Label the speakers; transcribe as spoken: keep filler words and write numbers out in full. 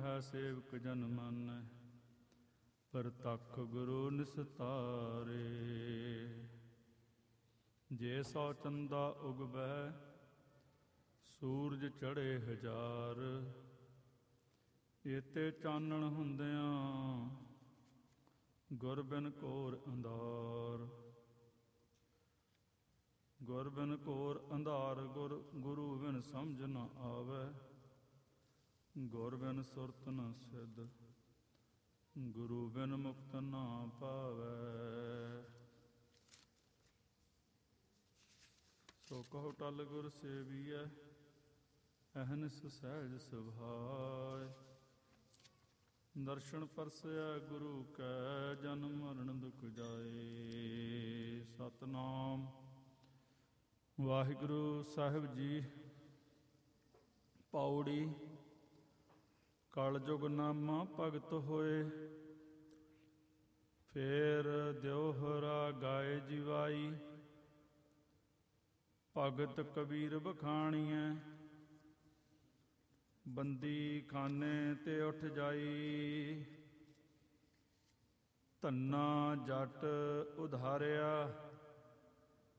Speaker 1: ਕਹੈ ਸੇਵਕ ਜਨ ਮਾਨੈ, ਪ੍ਰਤੱਖ ਗੁਰੂ ਨਿਸਤਾਰੇ। ਜੇ ਸੌ ਚੰਦਾ ਉਗਵੈ ਸੂਰਜ ਚੜ੍ਹੇ ਹਜ਼ਾਰ, ਏਤੇ ਚਾਨਣ ਹੁੰਦਿਆਂ ਗੁਰ ਬਿਨ ਘੋਰ ਅੰਧਾਰ। ਗੁਰ ਬਿਨ ਘੋਰ ਅੰਧਾਰ, ਗੁਰ ਗੁਰੂ ਬਿਨ ਸਮਝ ਨ ਆਵੈ, ਗੁਰ ਬਿਨ ਸੁਰਤ ਨ ਸਿੱਧ, ਗੁਰੂ ਬਿਨ ਮੁਕਤ ਨਾ ਪਾਵੈ। ਸੋ ਕਹੋ ਟਲ ਗੁਰ ਸੇਵੀਐ, ਅਹਨਿਸ ਸਹਿਜ ਸੁਭਾਇ। ਦਰਸ਼ਨ ਪਰਸੈ ਗੁਰੂ ਕੈ, ਜਨਮ ਮਰਨ ਦੁਖ ਜਾਏ। ਸਤਿਨਾਮ। ਵਾਹਿਗੁਰੂ ਸਾਹਿਬ ਜੀ। ਪੌੜੀ। ਕਲ ਜੁਗ ਨਾਮਾ ਭਗਤ ਹੋਏ, ਫੇਰ ਦਿਓਹਰਾ ਗਾਏ ਜਿਵਾਈ। ਭਗਤ ਕਬੀਰ ਬਖਾਣੀਐ, ਬੰਦੀ ਖਾਨੇ ਤੇ ਉੱਠ ਜਾਈ। ਧੰਨਾ ਜੱਟ ਉਧਾਰਿਆ,